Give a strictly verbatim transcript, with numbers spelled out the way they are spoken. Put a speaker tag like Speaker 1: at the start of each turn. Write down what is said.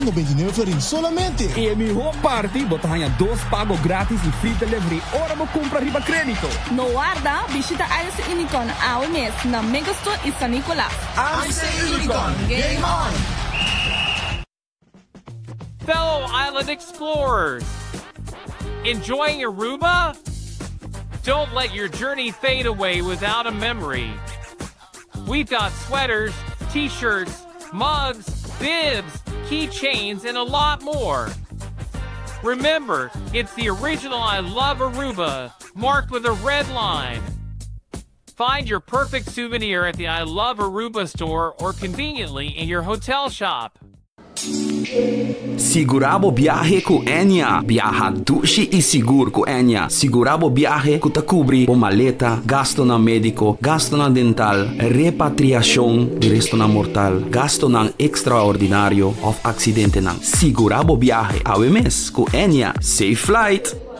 Speaker 1: noventa y nueve florins solamente.
Speaker 2: Y en mi home party, botahan dos pagos gratis y free delivery. Ora mo compra riba crédito.
Speaker 3: No guarda, visita Alice Unicorn ao mes na Megastore e San Nicolas.
Speaker 1: Alice Unicorn, game on!
Speaker 4: Fellow island explorers, enjoying Aruba? Don't let your journey fade away without a memory. We've got sweaters, t-shirts, mugs, bibs, keychains, and a lot more. Remember, it's the original I Love Aruba, marked with a red line. Find your perfect souvenir at the I Love Aruba store or conveniently in your hotel shop.
Speaker 5: Sigurabo biyahe ku Enya. Biyaha dushi e seguro ku Enya. Sigurabo biyahe ku takubri o maleta, gasto na medico, gasto na dental, repatriasyon di resto na mortal, gasto ng extraordinaryo of aksidente ng. Sigurabo biyahe. Awemes ku Enya. Safe flight!